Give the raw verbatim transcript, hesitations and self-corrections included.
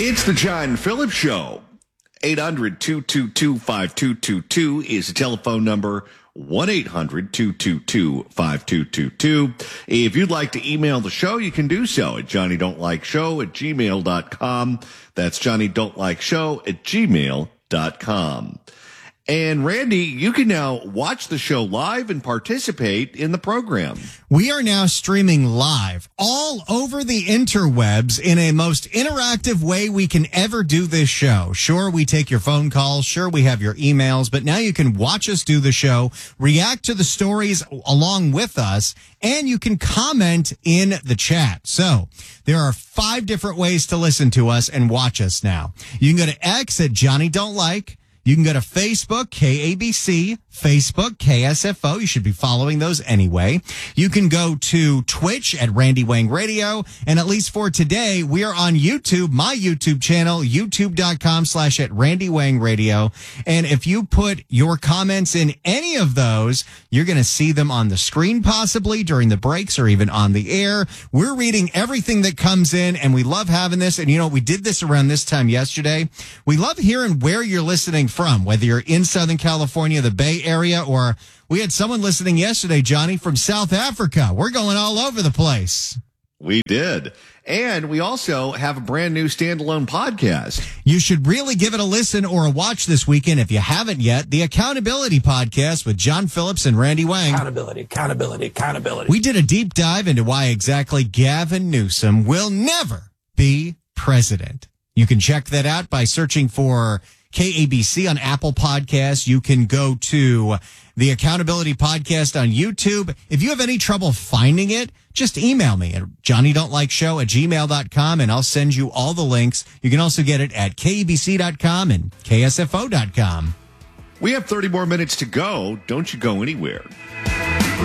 It's the John Phillips Show. eight hundred, two two two, five two two two is the telephone number. one eight hundred, two two two, five two two two. If you'd like to email the show, you can do so at johnny don't like show at gmail dot com. That's johnny don't like show at gmail dot com. And Randy, you can now watch the show live and participate in the program. We are now streaming live all over the interwebs in a most interactive way we can ever do this show. Sure, we take your phone calls. Sure, we have your emails. But now you can watch us do the show, react to the stories along with us, and you can comment in the chat. So there are five different ways to listen to us and watch us now. You can go to X at Johnny Don't Like. You can go to Facebook, K A B C, Facebook, K S F O. You should be following those anyway. You can go to Twitch at Randy Wang Radio. And at least for today, we are on YouTube, my YouTube channel, youtube.com slash at Randy Wang Radio. And if you put your comments in any of those, you're going to see them on the screen possibly during the breaks or even on the air. We're reading everything that comes in, and we love having this. And, you know, we did this around this time yesterday. We love hearing where you're listening from, whether you're in Southern California, the Bay Area, or we had someone listening yesterday, Johnny, from South Africa. We're going all over the place. We did. And we also have a brand new standalone podcast. You should really give it a listen or a watch this weekend if you haven't yet. The Accountability Podcast with John Phillips and Randy Wang. Accountability, accountability, accountability. We did a deep dive into why exactly Gavin Newsom will never be president. You can check that out by searching for K A B C on Apple Podcasts. You can go to the Accountability Podcast on YouTube. If you have any trouble finding it, just email me at johnny don't like show at gmail dot com, and I'll send you all the links. You can also get it at K A B C dot com and K S F O dot com. We have thirty more minutes to go. Don't you go anywhere.